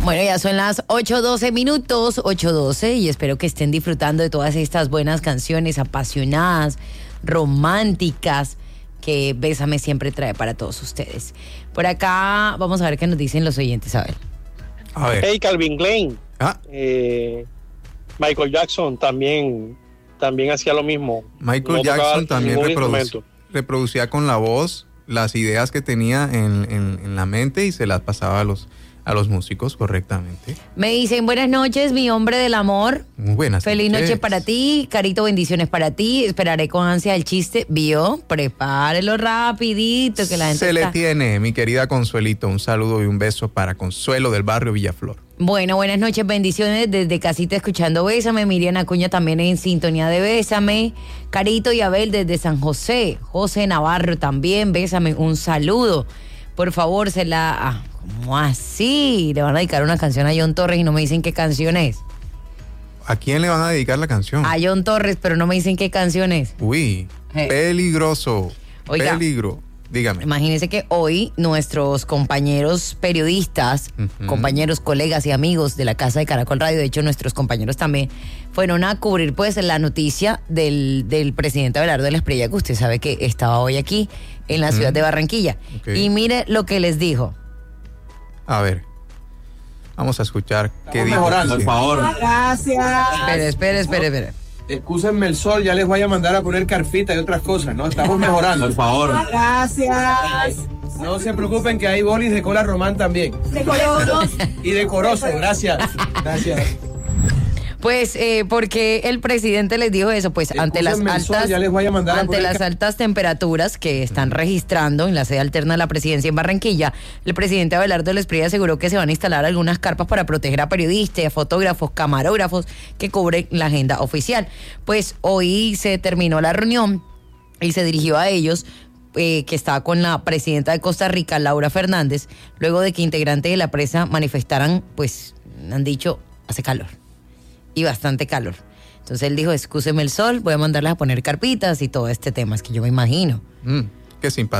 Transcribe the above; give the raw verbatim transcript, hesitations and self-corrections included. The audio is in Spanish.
Bueno, ya son las ocho doce minutos, ocho doce, y espero que estén disfrutando de todas estas buenas canciones apasionadas, románticas, que Bésame siempre trae para todos ustedes. Por acá vamos a ver qué nos dicen los oyentes, a ver. A ver. Hey, Calvin Klein. Ah. Eh, Michael Jackson también, también hacía lo mismo. Michael No tocaba Jackson también ningún reproduc- instrumento. reproducía con la voz las ideas que tenía en, en, en la mente y se las pasaba a los, a los músicos correctamente. Me dicen, buenas noches, mi hombre del amor. Muy buenas Feliz noches. noche para ti, Carito, bendiciones para ti. Esperaré con ansia el chiste. ¿Vio? Prepárelo rapidito, que la gente Se está... le tiene, mi querida Consuelito, un saludo y un beso para Consuelo del barrio Villaflor. Bueno, buenas noches, bendiciones desde casita escuchando Bésame. Miriam Acuña también en sintonía de Bésame. Carito y Abel desde San José. José Navarro también, Bésame, un saludo. Por favor, se la... Ah, ¿cómo así? Le van a dedicar una canción a John Torres y no me dicen qué canción es. ¿A quién le van a dedicar la canción? A John Torres, pero no me dicen qué canción es. Uy, Eh. peligroso. Oiga. Peligro. Dígame. Imagínense que hoy nuestros compañeros periodistas, Ujú. compañeros, colegas y amigos de la Casa de Caracol Radio, de hecho nuestros compañeros también, fueron a cubrir pues la noticia del, del presidente Abelardo de la Espriella, que usted sabe que estaba hoy aquí en la Ujú. ciudad de Barranquilla. Ok. Y mire lo que les dijo. A ver. Vamos a escuchar qué dijo. mejorando, el por favor. Gracias. Espere, espere, espere, espere. Excúsenme el sol, ya les voy a mandar a poner carfita y otras cosas, ¿no? Estamos mejorando. Por favor. Gracias. No se preocupen que hay bolis de cola román también. Decorosos. Y decoroso, gracias. Gracias. Pues eh, porque el presidente les dijo eso, pues ante las Excúsenme el sol, altas ya les voy a mandar a ante poner las ca- altas temperaturas que están registrando en la sede alterna de la presidencia en Barranquilla, el presidente Abelardo de la Espriella aseguró que se van a instalar algunas carpas para proteger a periodistas, fotógrafos, camarógrafos que cubren la agenda oficial. Pues hoy se terminó la reunión y se dirigió a ellos, eh, que estaba con la presidenta de Costa Rica, Laura Fernández, luego de que integrantes de la prensa manifestaran, pues han dicho, hace calor. Y bastante calor. Entonces él dijo, excúseme el sol, voy a mandarles a poner carpitas y todo este tema, es que yo me imagino. Mm, qué simpático.